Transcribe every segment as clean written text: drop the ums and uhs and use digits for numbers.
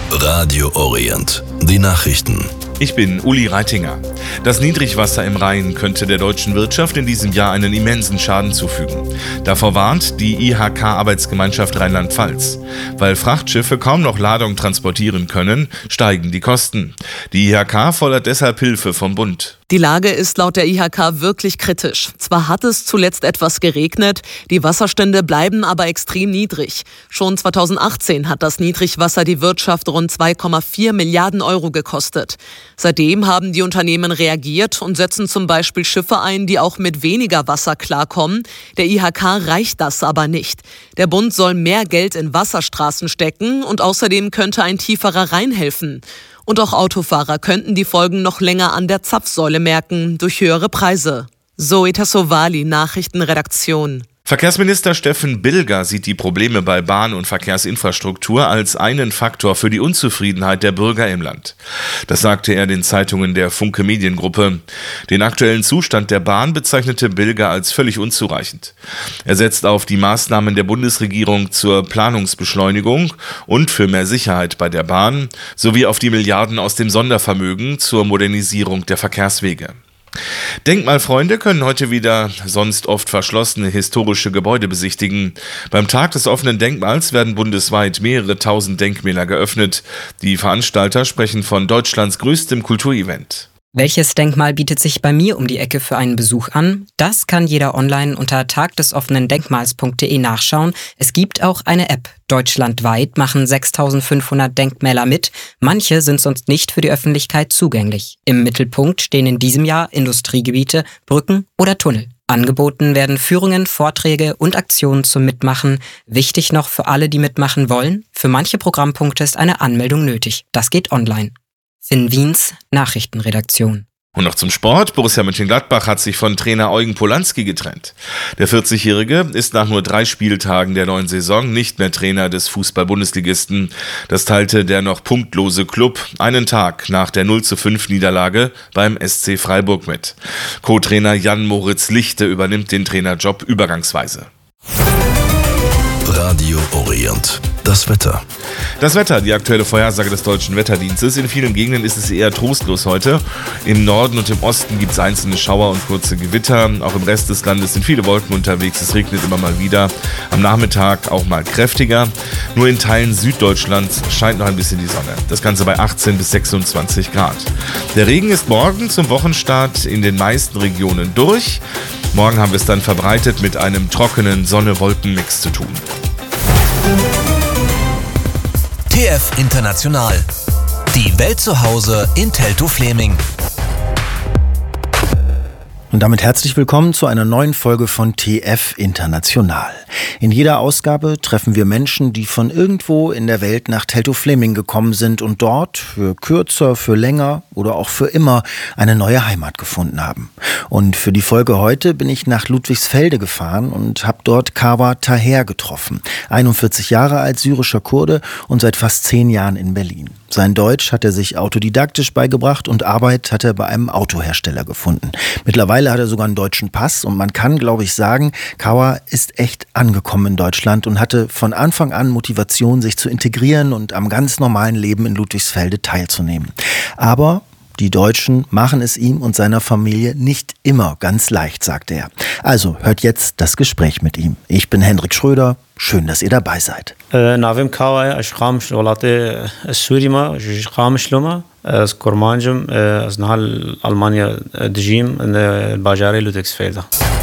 Radio Orient. Die Nachrichten. Ich bin Uli Reitinger. Das Niedrigwasser im Rhein könnte der deutschen Wirtschaft in diesem Jahr einen immensen Schaden zufügen. Davor warnt die IHK-Arbeitsgemeinschaft Rheinland-Pfalz. Weil Frachtschiffe kaum noch Ladung transportieren können, steigen die Kosten. Die IHK fordert deshalb Hilfe vom Bund. Die Lage ist laut der IHK wirklich kritisch. Zwar hat es zuletzt etwas geregnet, die Wasserstände bleiben aber extrem niedrig. Schon 2018 hat das Niedrigwasser die Wirtschaft rund 2,4 Milliarden Euro gekostet. Seitdem haben die Unternehmen reagiert und setzen zum Beispiel Schiffe ein, die auch mit weniger Wasser klarkommen. Der IHK reicht das aber nicht. Der Bund soll mehr Geld in Wasserstraßen stecken und außerdem könnte ein tieferer Rhein helfen. Und auch Autofahrer könnten die Folgen noch länger an der Zapfsäule merken, durch höhere Preise. Zoe Tassovali, Nachrichtenredaktion. Verkehrsminister Steffen Bilger sieht die Probleme bei Bahn- und Verkehrsinfrastruktur als einen Faktor für die Unzufriedenheit der Bürger im Land. Das sagte er den Zeitungen der Funke Mediengruppe. Den aktuellen Zustand der Bahn bezeichnete Bilger als völlig unzureichend. Er setzt auf die Maßnahmen der Bundesregierung zur Planungsbeschleunigung und für mehr Sicherheit bei der Bahn sowie auf die Milliarden aus dem Sondervermögen zur Modernisierung der Verkehrswege. Denkmalfreunde können heute wieder sonst oft verschlossene historische Gebäude besichtigen. Beim Tag des offenen Denkmals werden bundesweit mehrere tausend Denkmäler geöffnet. Die Veranstalter sprechen von Deutschlands größtem Kulturevent. Welches Denkmal bietet sich bei mir um die Ecke für einen Besuch an? Das kann jeder online unter tagdesoffenendenkmals.de nachschauen. Es gibt auch eine App. Deutschlandweit machen 6.500 Denkmäler mit. Manche sind sonst nicht für die Öffentlichkeit zugänglich. Im Mittelpunkt stehen in diesem Jahr Industriegebiete, Brücken oder Tunnel. Angeboten werden Führungen, Vorträge und Aktionen zum Mitmachen. Wichtig noch für alle, die mitmachen wollen: für manche Programmpunkte ist eine Anmeldung nötig. Das geht online. Finn Wiens, Nachrichtenredaktion. Und noch zum Sport. Borussia Mönchengladbach hat sich von Trainer Eugen Polanski getrennt. Der 40-Jährige ist nach nur 3 Spieltagen der neuen Saison nicht mehr Trainer des Fußball-Bundesligisten. Das teilte der noch punktlose Klub einen Tag nach der 0:5 Niederlage beim SC Freiburg mit. Co-Trainer Jan-Moritz Lichte übernimmt den Trainerjob übergangsweise. Radio Orient. Das Wetter. Das Wetter, die aktuelle Vorhersage des Deutschen Wetterdienstes. In vielen Gegenden ist es eher trostlos heute. Im Norden und im Osten gibt es einzelne Schauer und kurze Gewitter. Auch im Rest des Landes sind viele Wolken unterwegs. Es regnet immer mal wieder. Am Nachmittag auch mal kräftiger. Nur in Teilen Süddeutschlands scheint noch ein bisschen die Sonne. Das Ganze bei 18 bis 26 Grad. Der Regen ist morgen zum Wochenstart in den meisten Regionen durch. Morgen haben wir es dann verbreitet mit einem trockenen Sonne-Wolken-Mix zu tun. TF International. Die Welt zu Hause in Teltow-Fläming. Und damit herzlich willkommen zu einer neuen Folge von TF International. In jeder Ausgabe treffen wir Menschen, die von irgendwo in der Welt nach Teltow-Fläming gekommen sind und dort für kürzer, für länger oder auch für immer eine neue Heimat gefunden haben. Und für die Folge heute bin ich nach Ludwigsfelde gefahren und habe dort Kawa Taher getroffen. 41 Jahre alt, syrischer Kurde und seit fast 10 Jahren in Berlin. Sein Deutsch hat er sich autodidaktisch beigebracht und Arbeit hat er bei einem Autohersteller gefunden. Mittlerweile hat er sogar einen deutschen Pass und man kann, glaube ich, sagen, Kawa ist echt angekommen in Deutschland und hatte von Anfang an Motivation, sich zu integrieren und am ganz normalen Leben in Ludwigsfelde teilzunehmen. Aber die Deutschen machen es ihm und seiner Familie nicht immer ganz leicht, sagt er. Also hört jetzt das Gespräch mit ihm. Ich bin Hendrik Schröder. Schön, dass ihr dabei seid. نافم كاوي أشخام شغلات السوريما أشخام شلوما سكورمانجم أزنهال ألمانيا دجيم الباجاري لودكسفيلدا.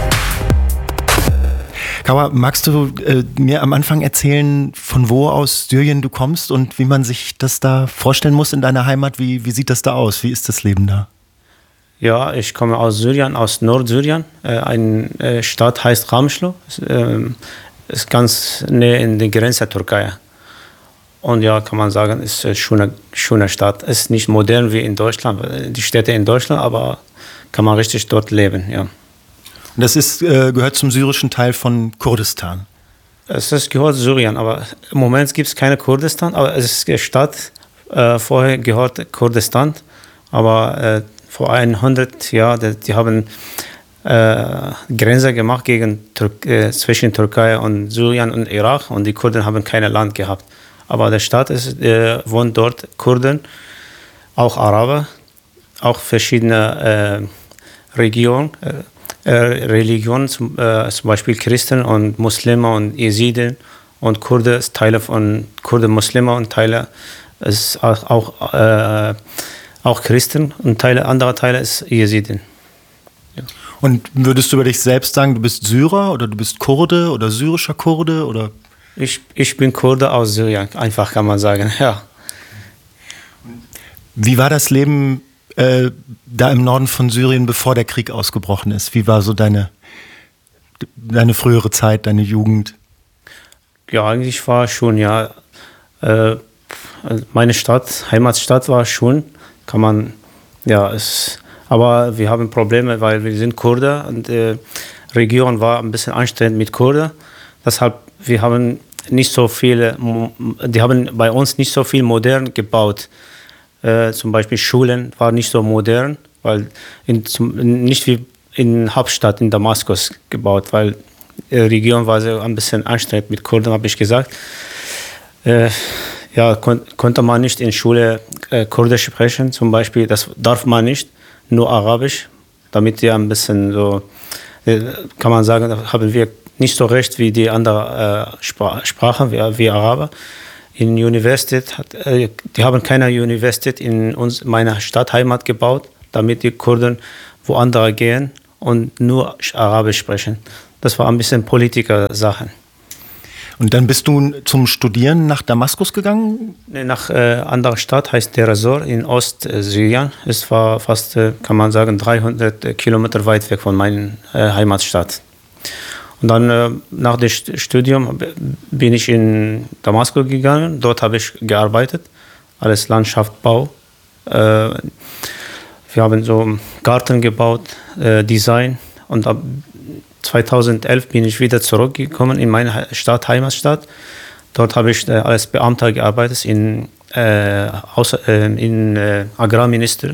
Kawa, magst du mir am Anfang erzählen, von wo aus Syrien du kommst und wie man sich das da vorstellen muss in deiner Heimat? Wie sieht das da aus? Wie ist das Leben da? Ja, ich komme aus Syrien, aus Nordsyrien. Eine Stadt heißt Ramschlo. Ist ganz näher in der Grenze der Türkei. Und ja, kann man sagen, ist eine schöne Stadt. Es ist nicht modern wie in Deutschland, die Städte in Deutschland, aber kann man richtig dort leben, ja. Das gehört zum syrischen Teil von Kurdistan. Gehört Syrien, aber im Moment gibt es keine Kurdistan, aber es ist eine Stadt, vorher gehört Kurdistan, aber vor 100 Jahren, die haben Grenze gemacht zwischen Türkei und Syrien und Irak und die Kurden haben kein Land gehabt. Aber der Staat wohnen dort Kurden, auch Araber, auch verschiedene Religionen, zum Beispiel Christen und Muslime und Jesiden und Kurden, Teile von Kurden, Muslime und Teile ist auch Christen und andere Teile ist Jesiden. Ja. Und würdest du über dich selbst sagen, du bist Syrer oder du bist Kurde oder syrischer Kurde oder? Ich bin Kurde aus Syrien, einfach kann man sagen, ja. Wie war das Leben da im Norden von Syrien, bevor der Krieg ausgebrochen ist? Wie war so deine frühere Zeit, deine Jugend? Ja, eigentlich war schon, ja, meine Heimatstadt war schon, kann man, ja, aber wir haben Probleme, weil wir sind Kurden und die Region war ein bisschen anstrengend mit Kurden. Deshalb, wir haben nicht so viele, die haben bei uns nicht so viel modern gebaut. Zum Beispiel Schulen waren nicht so modern, weil nicht wie in Hauptstadt in Damaskus gebaut, weil die Region war so ein bisschen anstrengend mit Kurden, habe ich gesagt. Ja, konnte man nicht in Schule Kurdisch sprechen, zum Beispiel, das darf man nicht, nur Arabisch, damit die ein bisschen so, kann man sagen, da haben wir nicht so recht wie die anderen Sprachen, wie Araber. In Universität, die haben keine Universität in meiner Stadt Heimat gebaut, damit die Kurden woanders gehen und nur Arabisch sprechen. Das war ein bisschen Politiker-Sache. Und dann bist du zum Studieren nach Damaskus gegangen? Nach anderer Stadt, heißt Deir ez-Zor in Ostsyrien. Es war fast, kann man sagen, 300 Kilometer weit weg von meiner Heimatstadt. Und dann nach dem Studium bin ich in Damaskus gegangen. Dort habe ich gearbeitet, als Landschaftsbau. Wir haben so einen Garten gebaut, Design. Und ab 2011 bin ich wieder zurückgekommen in meine Heimatstadt. Dort habe ich als Beamter gearbeitet in Agrarminister.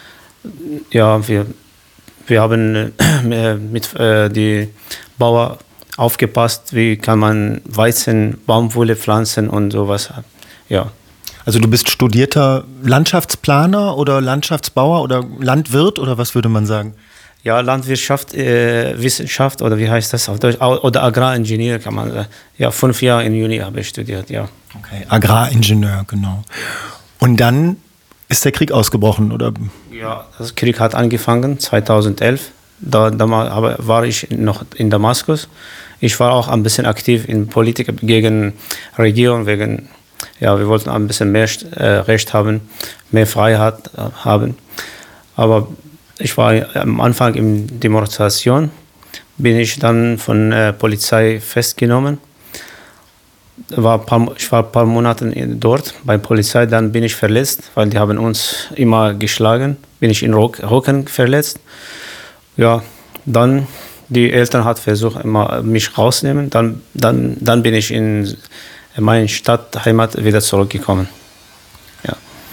Ja, wir haben mit die Bauern aufgepasst, wie kann man Weizen, Baumwolle pflanzen und sowas. Ja. Also du bist studierter Landschaftsplaner oder Landschaftsbauer oder Landwirt oder was würde man sagen? Ja, Landwirtschaft, Wissenschaft oder wie heißt das auf Deutsch? Oder Agraringenieur kann man sagen. Ja, 5 Jahre in Juni habe ich studiert, ja. Okay, Agraringenieur, genau. Und dann ist der Krieg ausgebrochen, oder? Ja, der Krieg hat angefangen 2011. Da war ich noch in Damaskus. Ich war auch ein bisschen aktiv in Politik gegen Regierung, wir wollten ein bisschen mehr Recht haben, mehr Freiheit haben. Aber ich war am Anfang in Demonstration, bin ich dann von der Polizei festgenommen. Ich war ein paar Monate dort bei der Polizei, dann bin ich verletzt, weil die haben uns immer geschlagen, bin ich in Rücken verletzt. Ja, dann die Eltern hat versucht, immer mich rauszunehmen. Dann bin ich in meine Heimat wieder zurückgekommen. Ja.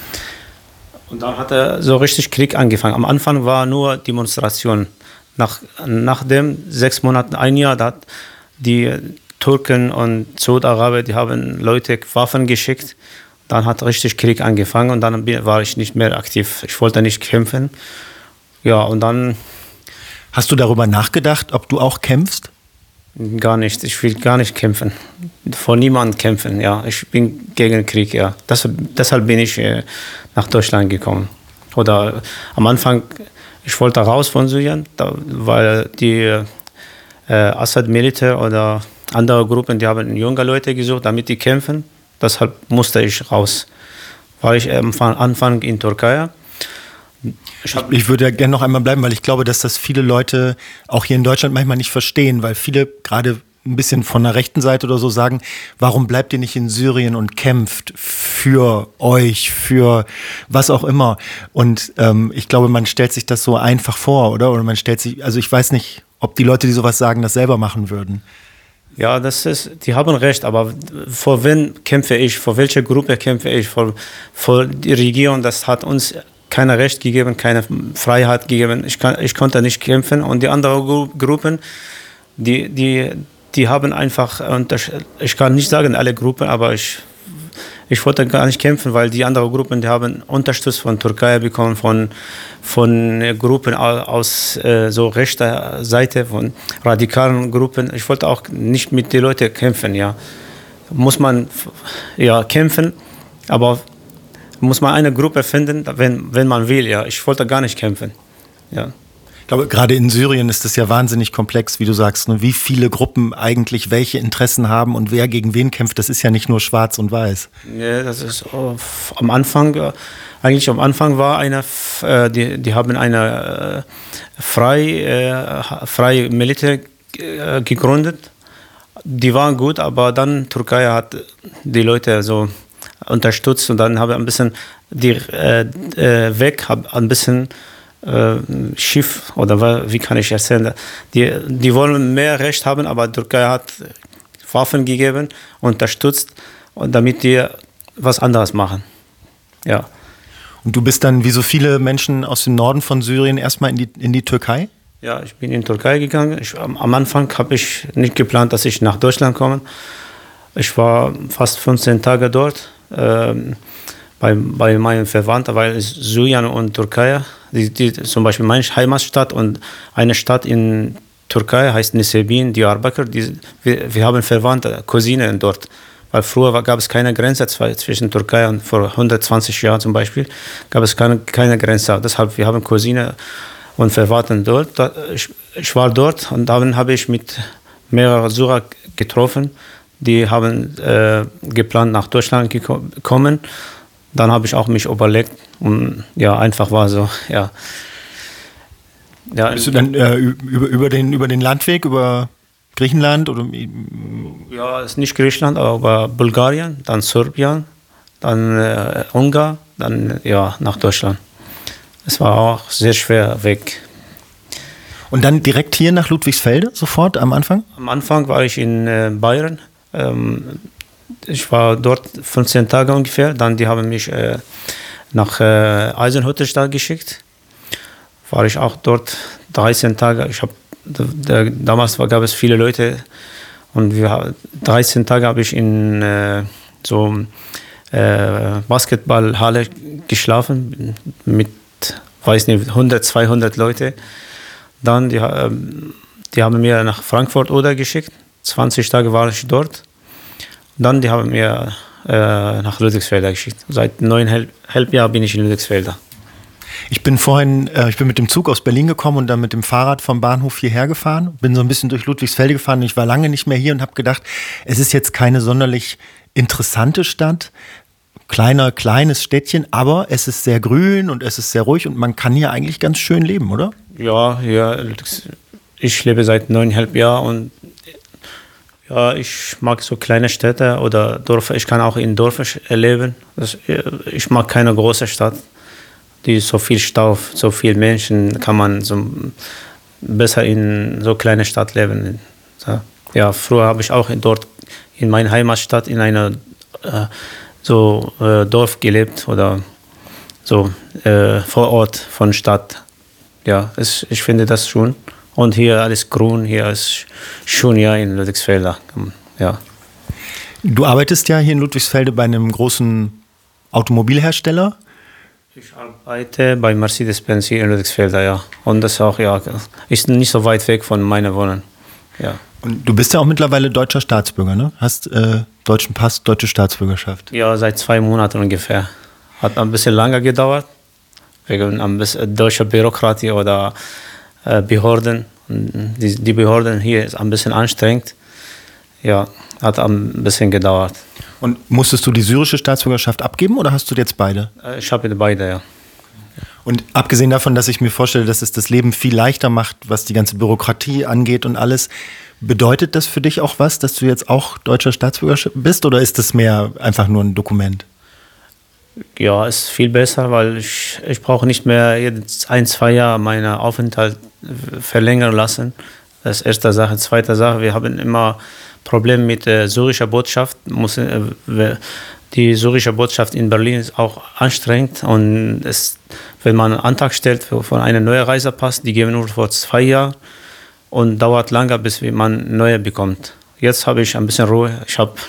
Und dann hat so richtig Krieg angefangen. Am Anfang war nur Demonstration. Nach dem 6 Monaten, ein Jahr, da hat die Türken und Saudi-Araber, die haben Leute Waffen geschickt. Dann hat richtig Krieg angefangen und dann war ich nicht mehr aktiv. Ich wollte nicht kämpfen. Ja, und dann... Hast du darüber nachgedacht, ob du auch kämpfst? Gar nicht. Ich will gar nicht kämpfen. Vor niemandem kämpfen, ja. Ich bin gegen Krieg, ja. Deshalb bin ich nach Deutschland gekommen. Oder am Anfang, ich wollte raus von Syrien, weil die Assad-Militär oder andere Gruppen, die haben junge Leute gesucht, damit die kämpfen. Deshalb musste ich raus. War ich am Anfang in Türkei. Ich würde ja gerne noch einmal bleiben, weil ich glaube, dass das viele Leute auch hier in Deutschland manchmal nicht verstehen, weil viele gerade ein bisschen von der rechten Seite oder so sagen, warum bleibt ihr nicht in Syrien und kämpft für euch, für was auch immer? Und ich glaube, man stellt sich das so einfach vor, oder? Oder man stellt sich, also ich weiß nicht, ob die Leute, die sowas sagen, das selber machen würden. Ja, die haben recht, aber vor wen kämpfe ich? Vor welcher Gruppe kämpfe ich? Vor die Regierung, das hat uns kein Recht gegeben, keine Freiheit gegeben. Ich konnte nicht kämpfen. Und die anderen Gruppen, die haben einfach, ich kann nicht sagen alle Gruppen, aber ich wollte gar nicht kämpfen, weil die anderen Gruppen, die haben Unterstützung von Türkei bekommen, von Gruppen aus so rechter Seite, von radikalen Gruppen. Ich wollte auch nicht mit den Leuten kämpfen, ja. Muss man ja kämpfen, aber muss man eine Gruppe finden, wenn man will, ja. Ich wollte gar nicht kämpfen, ja. Ich glaube, gerade in Syrien ist es ja wahnsinnig komplex, wie du sagst, ne? Wie viele Gruppen eigentlich welche Interessen haben und wer gegen wen kämpft. Das ist ja nicht nur schwarz und weiß. Ja, das ist am Anfang war eine, die haben eine freie Militär gegründet. Die waren gut, aber dann Türkei hat die Leute so unterstützt und dann habe ich ein bisschen ein bisschen Schiff, oder wie kann ich erzählen, die wollen mehr Recht haben, aber die Türkei hat Waffen gegeben, unterstützt, und damit die was anderes machen. Ja. Und du bist dann, wie so viele Menschen aus dem Norden von Syrien, erstmal in die Türkei? Ja, ich bin in die Türkei gegangen. Am Anfang habe ich nicht geplant, dass ich nach Deutschland komme. Ich war fast 15 Tage dort. Bei meinen Verwandten, weil es Syrien und Türkei, die zum Beispiel meine Heimatstadt und eine Stadt in Türkei heißt Nisebin, Diyarbakır. Wir haben Verwandte, Cousinen dort. Weil früher gab es keine Grenze zwischen Türkei und vor 120 Jahren zum Beispiel gab es keine Grenze. Deshalb wir haben Cousinen und Verwandte dort. Ich war dort und dann habe ich mit mehreren Syrer getroffen. Die haben geplant, nach Deutschland kommen. Dann habe ich auch mich überlegt und ja, einfach war so, ja. Bist du dann über den Landweg, über Griechenland? Oder? Ja, es ist nicht Griechenland, aber Bulgarien, dann Serbien, dann Ungarn, dann ja, nach Deutschland. Es war auch sehr schwer Weg. Und dann direkt hier nach Ludwigsfelde, sofort am Anfang? Am Anfang war ich in Bayern. Ich war dort 15 Tage ungefähr. Dann die haben mich nach Eisenhüttenstadt geschickt. War ich auch dort 13 Tage. Damals gab es viele Leute und 13 Tage habe ich in Basketballhalle geschlafen mit, weiß nicht, 100, 200 Leute. Dann die haben mir nach Frankfurt oder geschickt. 20 Tage war ich dort. Dann die haben mir nach Ludwigsfelde geschickt. Seit 9,5 Jahren bin ich in Ludwigsfelde. Ich bin mit dem Zug aus Berlin gekommen und dann mit dem Fahrrad vom Bahnhof hierher gefahren. Bin so ein bisschen durch Ludwigsfelde gefahren. Ich war lange nicht mehr hier und habe gedacht, es ist jetzt keine sonderlich interessante Stadt. Kleines Städtchen, aber es ist sehr grün und es ist sehr ruhig und man kann hier eigentlich ganz schön leben, oder? Ja, ich lebe seit 9,5 Jahren und ja, ich mag so kleine Städte oder Dörfer. Ich kann auch in Dörfern leben. Ich mag keine große Stadt. Die so viel Stau, so viele Menschen, kann man so besser in so kleine Stadt leben. Ja, früher habe ich auch dort in meiner Heimatstadt in einer Dorf gelebt oder so vor Ort von Stadt. Ja, ich finde das schon. Und hier alles grün, hier ist schön, ja, in Ludwigsfelde. Ja. Du arbeitest ja hier in Ludwigsfelde bei einem großen Automobilhersteller. Ich arbeite bei Mercedes-Benz hier in Ludwigsfelde, ja. Und das auch, ja, ist nicht so weit weg von meiner Wohnung. Ja. Und du bist ja auch mittlerweile deutscher Staatsbürger, ne? Hast deutschen Pass, deutsche Staatsbürgerschaft. Ja, seit 2 Monaten ungefähr. Hat ein bisschen länger gedauert, wegen ein bisschen deutscher Bürokratie oder Behörden. Die Behörden hier ist ein bisschen anstrengend. Ja, hat ein bisschen gedauert. Und musstest du die syrische Staatsbürgerschaft abgeben oder hast du jetzt beide? Ich habe beide, ja. Und abgesehen davon, dass ich mir vorstelle, dass es das Leben viel leichter macht, was die ganze Bürokratie angeht und alles, bedeutet das für dich auch was, dass du jetzt auch deutscher Staatsbürger bist oder ist das mehr einfach nur ein Dokument? Ja, ist viel besser, weil ich brauche nicht mehr jetzt 1-2 Jahre meinen Aufenthalt verlängern lassen. Das ist erste Sache. Zweite Sache, wir haben immer Probleme mit der syrischen Botschaft. Die syrische Botschaft in Berlin ist auch anstrengend und wenn man einen Antrag stellt für einen neuen Reisepass, die geben nur vor 2 Jahren und dauert lange, bis man einen neuen bekommt. Jetzt habe ich ein bisschen Ruhe. Ich habe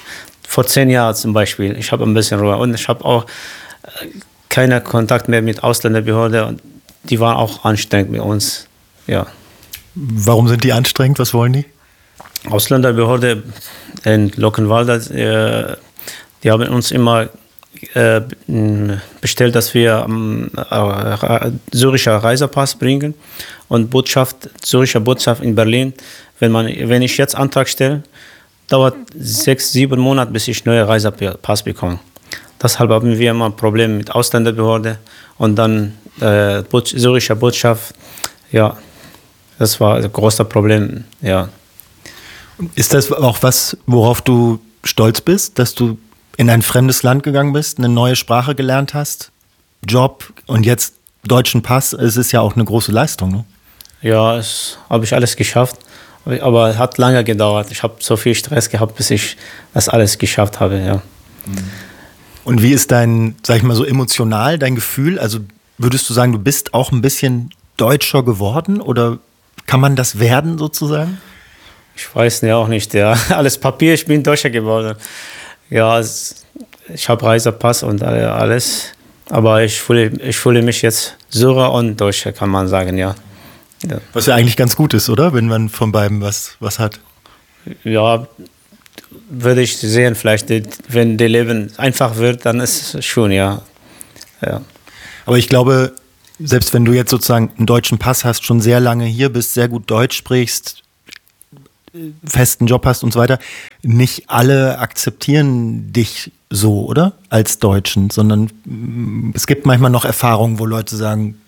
vor 10 Jahren zum Beispiel. Ich habe ein bisschen Ruhe und ich habe auch keinen Kontakt mehr mit Ausländerbehörden und die waren auch anstrengend mit uns. Ja. Warum sind die anstrengend? Was wollen die? Ausländerbehörde in Luckenwalde, die haben uns immer bestellt, dass wir syrischer Reisepass bringen und syrischer Botschaft in Berlin. Wenn ich jetzt Antrag stelle, dauert 6-7 Monate, bis ich neue Reisepass bekomme. Deshalb haben wir immer Probleme mit Ausländerbehörde und dann syrischer Botschaft. Ja, das war ein großes Problem. Ja. Ist das auch was, worauf du stolz bist, dass du in ein fremdes Land gegangen bist, eine neue Sprache gelernt hast, Job und jetzt deutschen Pass? Es ist ja auch eine große Leistung, ne? Ja, das habe ich alles geschafft, aber es hat lange gedauert. Ich habe so viel Stress gehabt, bis ich das alles geschafft habe, ja. Und wie ist dein, sag ich mal so emotional, dein Gefühl? Also würdest du sagen, du bist auch ein bisschen deutscher geworden oder kann man das werden sozusagen? Ich weiß ja auch nicht, ja. Alles Papier, ich bin Deutscher geworden. Ja, ich habe Reisepass und alles, aber ich fühle mich jetzt Syrer und Deutscher, kann man sagen, ja. Ja. Was ja eigentlich ganz gut ist, oder? Wenn man von beiden was hat. Ja, würde ich sehen, vielleicht, wenn das Leben einfach wird, dann ist es schon, ja. Aber ich glaube, selbst wenn du jetzt sozusagen einen deutschen Pass hast, schon sehr lange hier bist, sehr gut Deutsch sprichst, festen Job hast und so weiter, nicht alle akzeptieren dich so, oder? Als Deutschen, sondern es gibt manchmal noch Erfahrungen, wo Leute sagen,